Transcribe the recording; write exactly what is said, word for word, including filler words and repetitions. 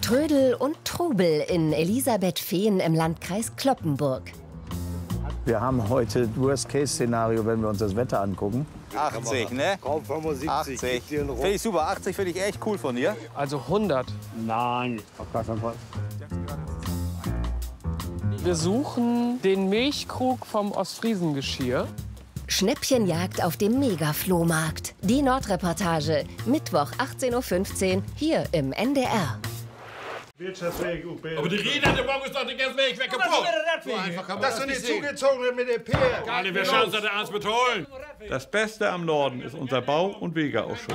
Trödel und Trubel in Elisabeth-Fehn im Landkreis Cloppenburg. Wir haben heute Worst-Case-Szenario, wenn wir uns das Wetter angucken. achtzig, ne? Kaum fünfundsiebzig. achtzig. Finde ich super. achtzig finde ich echt cool von dir. Also hundert. Nein, auf gar keinen Fall. Wir suchen den Milchkrug vom Ostfriesengeschirr. Schnäppchenjagd auf dem Mega-Flohmarkt. Die Nordreportage. Mittwoch achtzehn Uhr fünfzehn hier im N D R. Aber die Räder der Wagen ist doch nicht erst weg, weggepumpt. So einfach kann man das, das nicht zugezogen mit der Peer. Alle, wir schauen uns das ernst mit holen. Das Beste am Norden ist unser Bau- und Wegeausschuss.